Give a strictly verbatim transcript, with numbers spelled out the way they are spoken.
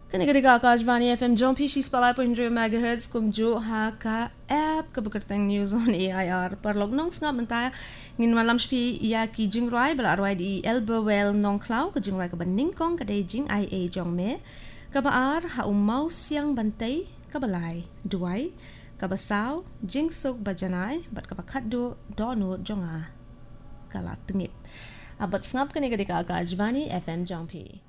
Kani-kani Akashvani F M Jompi Shispalai point zero megahertz kum jo ha ka app kabakartang news on A I R parlog nong snga mentaya ngin malam spi ya ki jingrai bala arwai di elbowel nong klau ka jingrai ka baning kong ka de jing I A jong me ka baar ha umau siang bantai ka balai duai ka basau jing sok bajanai bat ka bakaddo dono jonga kala tengit abat snap kani-kani Akashvani F M Jompi